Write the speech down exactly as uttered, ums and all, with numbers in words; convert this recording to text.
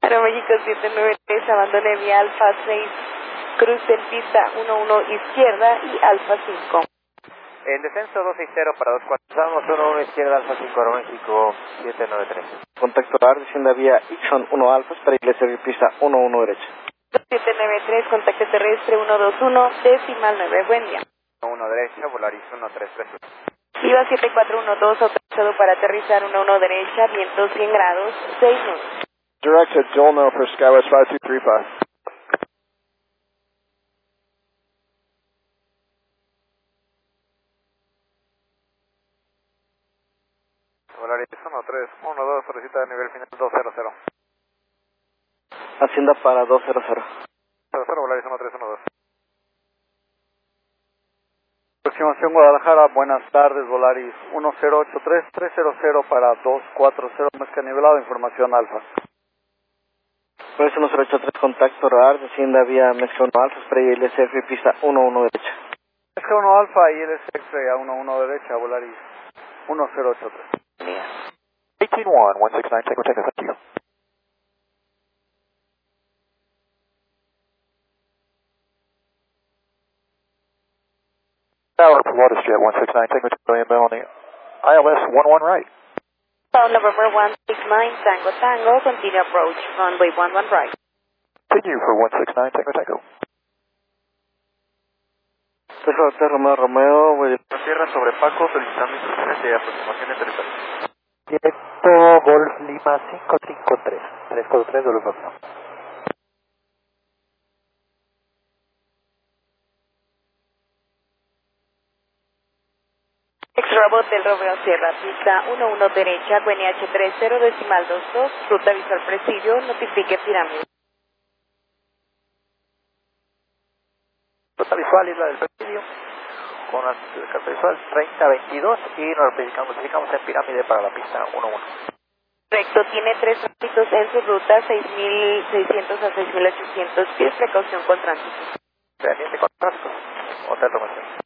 Aeroméxico siete nueve tres, abandone vía Alfa seis, cruce en pista uno uno izquierda y Alfa cinco. En descenso dos seis cero para dos cuatro. Estamos uno uno izquierda, Alfa cinco, Aeroméxico siete nueve tres. Contacto radar, descienda vía Ixon uno Alfa, para iglesia de pista uno uno derecha. siete nueve tres, contacto terrestre uno dos uno, decimal nueve, buen día. uno uno derecha, Volaris uno tres tres. Viva siete cuatro uno dos, autorizado para aterrizar uno uno derecha, viento cien grados, seis nueve. Direct at Dolno for Skywest five two three five. Volaris uno tres uno dos, solicita nivel final dos cero cero. Hacienda para dos cero cero. cero cero, Volaris uno tres uno dos. Aproximación Guadalajara, buenas tardes, Volaris uno cero ocho tres tres cero cero para dos cuatro cero, mezcla nivelado, información Alfa. Volaris uno cero ocho tres, contacto radar, descienda vía mezcla uno Alfa, para iglesia de pista uno uno derecha. Mezcla uno Alfa y L S X a uno uno derecha, Volaris uno cero ocho tres. eighteen one, one six nine, take take thank you. Tower to WaterJet one six nine, take me to on the I L S one one right. Tower November one six nine, Tango Tango, continue approach, runway one one right. Continue for one six nine, take me Tango. tres Hotel Romeo Romeo, voy La tierra sobre Paco, solicitando instrucciones de aproximación de territorio. Directo Golf Lima cinco cinco tres, tres cuatro tres de los Romeo. Extrabot del Romeo Sierra, pista uno uno derecha, Q N H tres cero, decimal dos dos, ruta visual presidio, notifique pirámide. Ruta visual Isla del Presidio, con la carta visual treinta veintidós y nos verificamos, verificamos en pirámide para la pista uno uno. Correcto, tiene tres tránsitos en su ruta, seis mil seiscientos a seis mil ochocientos pies, precaución con tránsito. Pendiente con tráfico, Hotel Romeo.